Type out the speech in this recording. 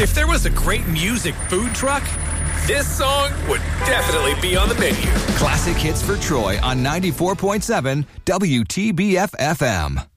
If there was a great music food truck, this song would definitely be on the menu. Classic hits for Troy on 94.7 WTBF FM.